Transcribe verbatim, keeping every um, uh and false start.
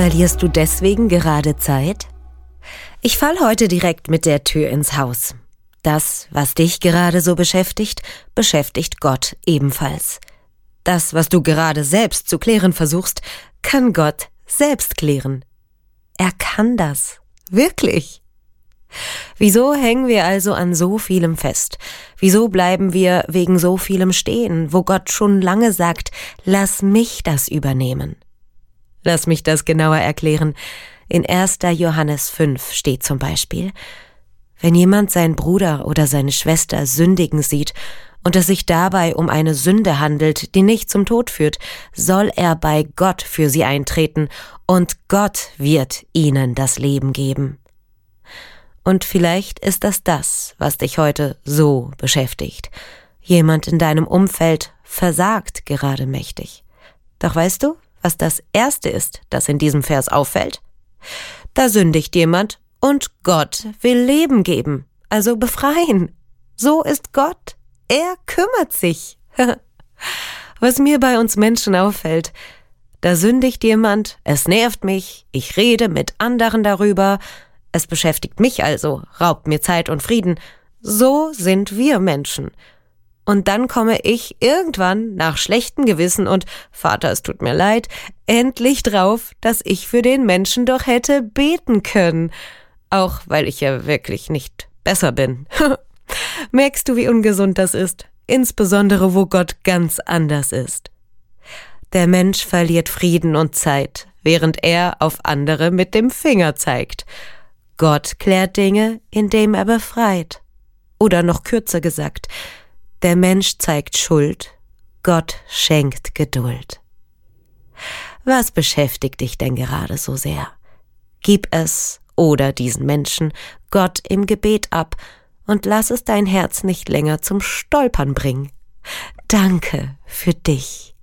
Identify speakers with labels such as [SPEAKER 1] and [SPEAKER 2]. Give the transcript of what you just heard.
[SPEAKER 1] Verlierst du deswegen gerade Zeit? Ich fall heute direkt mit der Tür ins Haus. Das, was dich gerade so beschäftigt, beschäftigt Gott ebenfalls. Das, was du gerade selbst zu klären versuchst, kann Gott selbst klären. Er kann das. Wirklich. Wieso hängen wir also an so vielem fest? Wieso bleiben wir wegen so vielem stehen, wo Gott schon lange sagt, lass mich das übernehmen? Lass mich das genauer erklären. In erster Johannes fünf steht zum Beispiel: Wenn jemand seinen Bruder oder seine Schwester sündigen sieht und es sich dabei um eine Sünde handelt, die nicht zum Tod führt, soll er bei Gott für sie eintreten und Gott wird ihnen das Leben geben. Und vielleicht ist das das, was dich heute so beschäftigt. Jemand in deinem Umfeld versagt gerade mächtig. Doch weißt du, was das Erste ist, das in diesem Vers auffällt? Da sündigt jemand und Gott will Leben geben, also befreien. So ist Gott. Er kümmert sich. Was mir bei uns Menschen auffällt: Da sündigt jemand, es nervt mich, ich rede mit anderen darüber, es beschäftigt mich also, raubt mir Zeit und Frieden. So sind wir Menschen. Und dann komme ich irgendwann nach schlechtem Gewissen und, Vater, es tut mir leid, endlich drauf, dass ich für den Menschen doch hätte beten können. Auch weil ich ja wirklich nicht besser bin. Merkst du, wie ungesund das ist? Insbesondere, wo Gott ganz anders ist. Der Mensch verliert Frieden und Zeit, während er auf andere mit dem Finger zeigt. Gott klärt Dinge, indem er befreit. Oder noch kürzer gesagt: Der Mensch zeigt Schuld, Gott schenkt Geduld. Was beschäftigt dich denn gerade so sehr? Gib es oder diesen Menschen Gott im Gebet ab und lass es dein Herz nicht länger zum Stolpern bringen. Danke für dich.